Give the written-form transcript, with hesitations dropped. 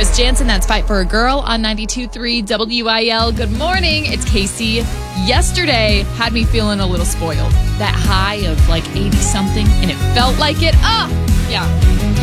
Chris Jansen. That's Fight for a Girl on 92.3 WIL. Good morning. It's Casey. Yesterday had me feeling a little spoiled. That high of like 80 something, and it felt like it. Yeah.